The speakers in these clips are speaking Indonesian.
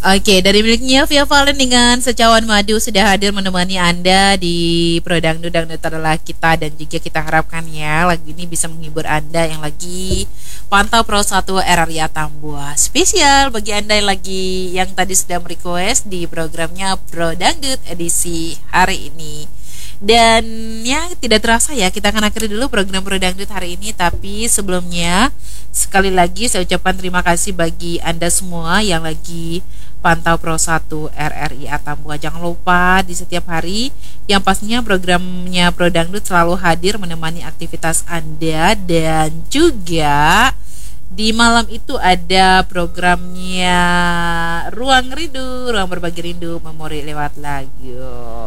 Oke, dari miliknya Via Valen dengan Secawan Madu sudah hadir menemani Anda di Prodangdut Dangdut adalah kita, dan juga kita harapkan ya lagu ini bisa menghibur Anda yang lagi pantau Pro 1 RRI Atambua. Spesial bagi Anda yang tadi sudah merequest di programnya Prodangdut edisi hari ini. Dan ya tidak terasa ya kita akan akhiri dulu program Prodangdut hari ini, tapi sebelumnya sekali lagi saya ucapkan terima kasih bagi Anda semua yang lagi pantau Pro 1 RRI Atambua. Jangan lupa di setiap hari yang pastinya programnya Prodangdut selalu hadir menemani aktivitas Anda, dan juga di malam itu ada programnya Ruang Rindu, Ruang Berbagi Rindu, Memori Lewat Lagu.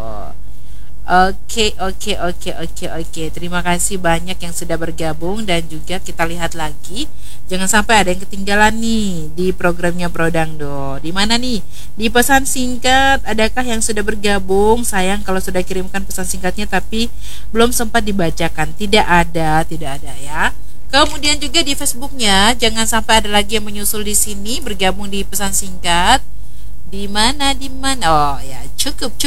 Oke. Terima kasih banyak yang sudah bergabung, dan juga kita lihat lagi. Jangan sampai ada yang ketinggalan nih di programnya Prodangdut. Di mana nih? Di pesan singkat, adakah yang sudah bergabung? Sayang kalau sudah kirimkan pesan singkatnya tapi belum sempat dibacakan. Tidak ada ya. Kemudian juga di Facebooknya, jangan sampai ada lagi yang menyusul di sini bergabung di pesan singkat. Di mana? Oh ya, cukup.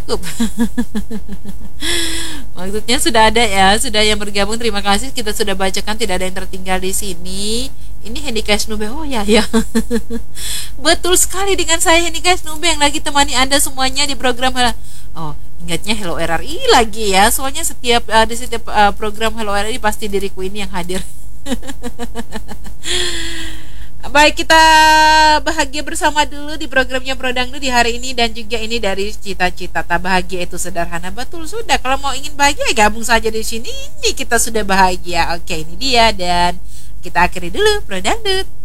Maksudnya sudah ada ya, sudah yang bergabung. Terima kasih, kita sudah bacakan, tidak ada yang tertinggal di sini. Ini Hendika Snube. Oh ya. Betul sekali dengan saya Hendika Snube yang lagi temani Anda semuanya di program. Oh, ingatnya Hello RRI lagi ya. Soalnya di setiap program Hello RRI pasti diriku ini yang hadir. Baik, kita bahagia bersama dulu di programnya Prodangdut di hari ini, dan juga ini dari cita-cita. Tak bahagia itu sederhana. Betul, sudah. Kalau mau ingin bahagia gabung saja di sini. Ini kita sudah bahagia. Oke, ini dia, dan kita akhiri dulu Prodangdut.